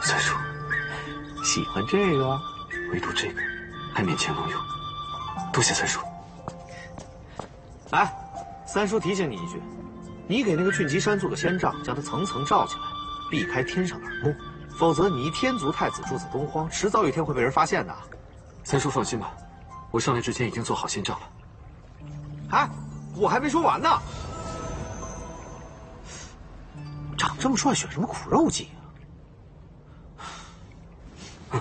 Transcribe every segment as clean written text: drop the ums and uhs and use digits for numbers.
三叔喜欢这个，唯独这个还勉强能用。多谢三叔。哎，三叔提醒你一句，你给那个俊吉山做个仙杖，将它层层罩起来，避开天上耳目，否则你一天族太子住在东荒，迟早有一天会被人发现的。三叔放心吧，我上来之前已经做好仙杖了。哎，我还没说完呢。长这么帅，选什么苦肉计啊？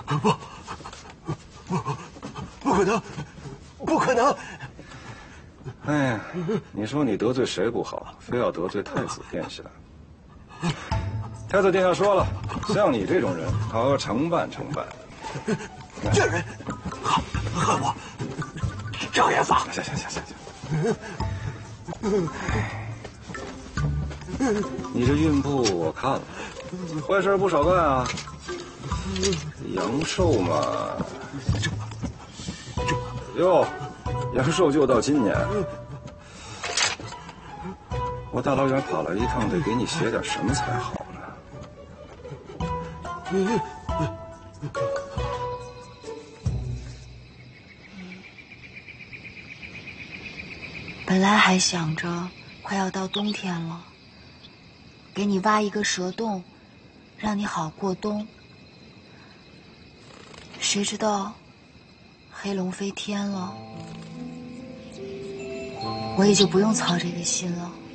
不可能，不可能！ 哎呀，你说你得罪谁不好，非要得罪太子殿下？太子殿下说了，像你这种人，好好承办承办。 这人恨我，障眼法。 行。你这运步我看了，坏事不少干啊。阳寿嘛，哟，阳寿就到今年。我大老远跑来一趟，得给你写点什么才好呢？ 本来还想着快要到冬天了，给你挖一个蛇洞，让你好过冬。谁知道黑龙飞天了，我也就不用操这个心了。